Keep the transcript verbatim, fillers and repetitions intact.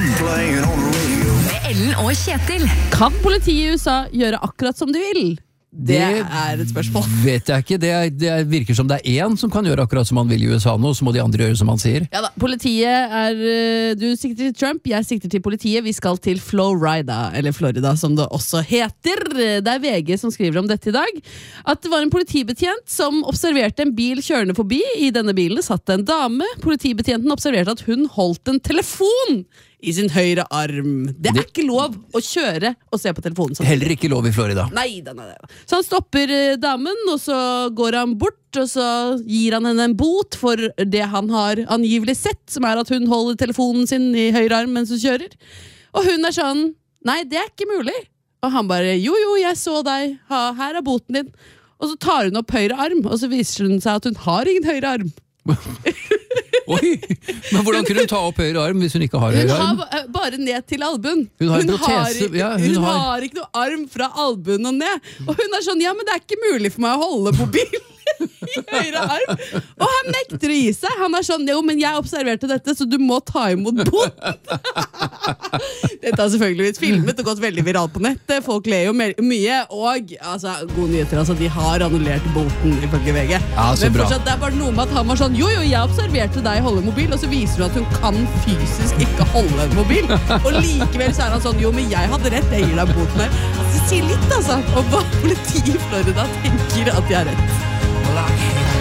Playing on the radio. Med Ellen og Kjetil. Kan politiet i U S A gjøre akkurat som de vil? Det, Det er et spørsmål. Vet jeg ikke. Det, er, det virker som det er én som kan gjøre akkurat som han vil i U S A nå, så må de andre gjøre som han sier. Ja da, politiet er øh, Du sikter til Trump, jeg sikter til politiet. Vi skal til Florida, eller Florida som det også heter. Det er V G som skriver om dette i dag. At det var en politibetjent som observerte en bil kjørende forbi. I denne bilen satt en dame. Politibetjenten observerte at hun holdt en telefon i sin høyre arm. Det er Det- ikke lov å kjøre og se på telefonen samtidig. Heller ikke lov i Florida. Nei, den er det. Så han stopper eh, damen, og så går han bort, og så gir han henne en bot for det han har angivelig sett, som er at hun holder telefonen sin i høyre arm mens hun kjører. Og hun er sånn, nei, det er ikke mulig. Og han bare, jo, jo, jeg så deg, ha, her er boten din. Og så tar hun opp høyre arm, og så viser hun seg at hun har ingen høyre arm. Oi! Men hvordan kunne hun ta opp høyre arm hvis hun ikke har Hun høyre har arm? ba- bare ned til albuen. Hun har en protese, ikke, ja, hun hun har- har ikke noe arm fra albuen og ned. Og hun er sånn, ja, men det er ikke mulig for meg å holde mobilen i høyre arm. Og han nekter å gi seg. Han er sånn, jo, men jeg observerte dette, så du må ta imot boten. Dette har selvfølgelig blitt filmet og gått veldig viralt på nettet. Folk ler jo mer, mye, og altså, gode nyheter, altså, de har annullert boten ifølge V G. Ja, så Men bra. fortsatt, det er bare noe med at han var sånn, jo, jo, jeg observerte deg holde mobil, og så viser hun at hun kan fysisk ikke holde en mobil. Og likevel så er han sånn, jo, men jeg hadde rett, jeg gir deg boten her. Så si litt, altså, om hva politiet i Florida tenker at de har rett. Well, I can't